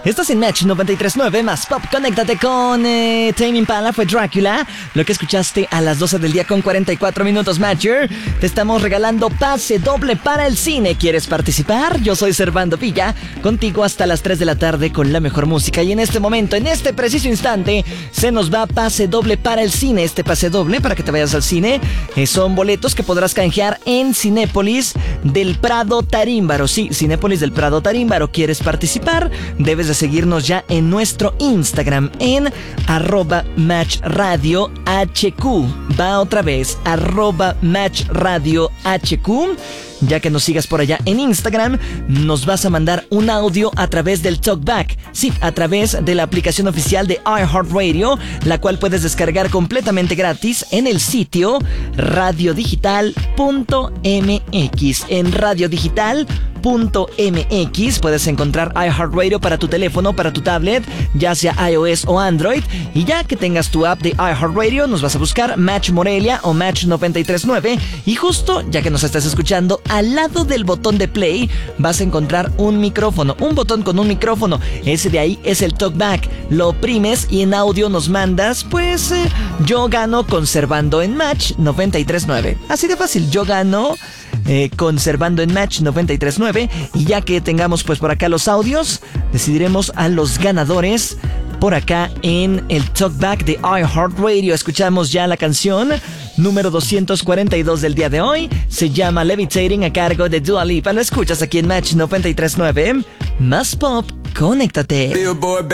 Estás en Match 93.9 más Pop. Conéctate con Tame Impala, fue Drácula. Lo que escuchaste a las 12 del día con 44 minutos, Matcher. Te estamos regalando pase doble para el cine. ¿Quieres participar? Yo soy Servando Villa, contigo hasta las 3 de la tarde con la mejor música. Y en este momento, en este preciso instante, se nos va pase doble para el cine. Este pase doble para que te vayas al cine son boletos que podrás canjear en Cinépolis del Prado Tarímbaro. Sí, Cinépolis del Prado Tarímbaro. ¿Quieres participar? Debes de seguirnos ya en nuestro Instagram en @matchradiohq. Va otra vez, @matchradiohq. Ya que nos sigas por allá en Instagram, nos vas a mandar un audio a través del TalkBack. Sí, a través de la aplicación oficial de iHeartRadio, la cual puedes descargar completamente gratis en el sitio radiodigital.mx. En radiodigital.mx puedes encontrar iHeartRadio para tu teléfono, para tu tablet, ya sea iOS o Android. Y ya que tengas tu app de iHeartRadio, nos vas a buscar Match Morelia o Match 93.9. Y justo, ya que nos estás escuchando, al lado del botón de play vas a encontrar un micrófono, un botón con un micrófono. Ese de ahí es el TalkBack. Lo oprimes y en audio nos mandas, pues, yo gano conservando en Match 93.9. Así de fácil, yo gano conservando en Match 93.9. Y ya que tengamos pues por acá los audios, decidiremos a los ganadores por acá en el TalkBack de iHeartRadio. Escuchamos ya la canción número 242 del día de hoy. Se llama Levitating, a cargo de Dua Lipa. Lo escuchas aquí en Match 93.9. Más Pop, conéctate.